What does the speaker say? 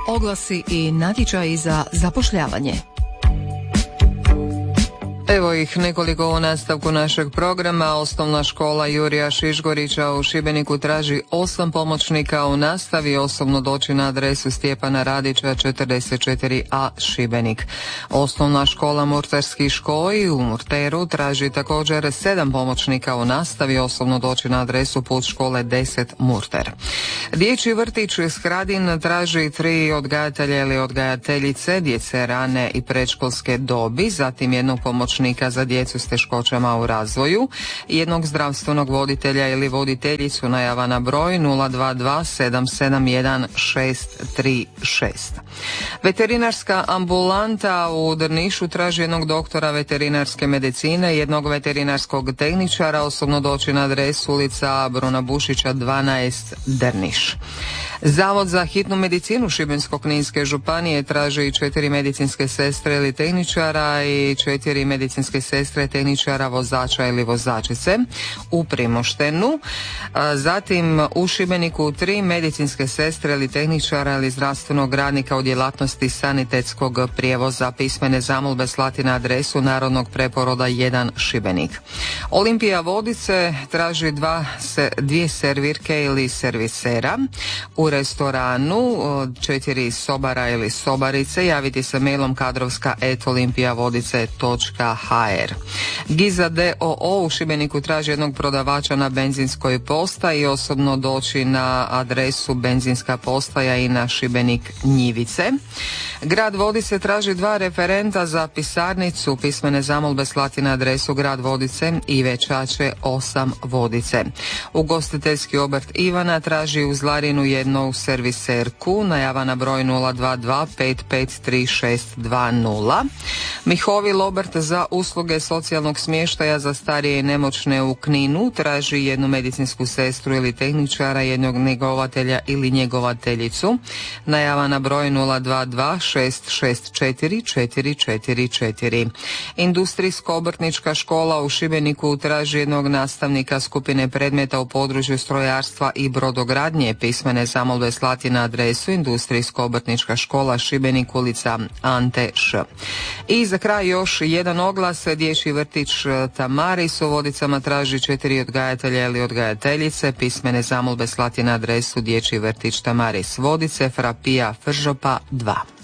Oglasi i natječaji za zapošljavanje. Evo ih nekoliko u nastavku našeg programa. Osnovna škola Jurija Šišgorića u Šibeniku traži 8 pomoćnika u nastavi. Osobno doći na adresu Stjepana Radića 44A Šibenik. Osnovna škola Murterski škoj u Murteru traži također 7 pomoćnika u nastavi. Osobno doći na adresu Put škole 10 Murter. Dječji vrtić Skradin traži 3 odgajatelja ili odgajateljice djece rane i predškolske dobi, zatim jednog pomoćnika za djecu s teškoćama u razvoju, jednog zdravstvenog voditelja ili voditeljicu. Najava na broj 022 771 636. Veterinarska ambulanta u Drnišu traži jednog doktora veterinarske medicine, jednog veterinarskog tehničara. Osobno doći na adresu ulica Bruna Bušića 12 Drniš. Zavod za hitnu medicinu Šibensko-kninske županije traži 4 medicinske sestre ili tehničara i 4 medicinske sestre, tehničara, vozača ili vozačice u Primoštenu. Zatim u Šibeniku 3 medicinske sestre ili tehničara ili zdravstvenog radnika u djelatnosti sanitetskog prijevoza. Pismene zamolbe slati na adresu Narodnog preporoda 1 Šibenik. Olimpija Vodice traži 2 servirke ili servisera u restoranu, 4 sobara ili sobarice. Javiti se mailom kadrovska@olimpijavodice.hr. Giza d.o.o. u Šibeniku traži jednog prodavača na benzinskoj postaji. Osobno doći na adresu benzinska postaja i na Šibenik Njivice. Grad Vodice traži 2 referenta za pisarnicu. Pismene zamolbe slati na adresu Grad Vodice i Večače 8 Vodice. Ugostiteljski obrt Ivana traži u Zlarinu jednu serviserku. Najava na broj 022 553620. Mihovil obrt za usluge socijalnog smještaja za starije i nemoćne u Kninu traži jednu medicinsku sestru ili tehničara, jednog njegovatelja ili njegovateljicu. Najava na broj 022 664 444. Industrijsko-obrtnička škola u Šibeniku traži jednog nastavnika skupine predmeta u području strojarstva i brodogradnje. Pismene zamolbe slati na adresu Industrijsko-obrtnička škola Šibenik, ulica Ante Š. I za kraj još jedan oglas. Dječji vrtić Tamaris u Vodicama traži 4 odgajatelja ili odgajateljice. Pismene zamolbe slati na adresu Dječji vrtić Tamaris Vodice, Frapija Fržopa 2.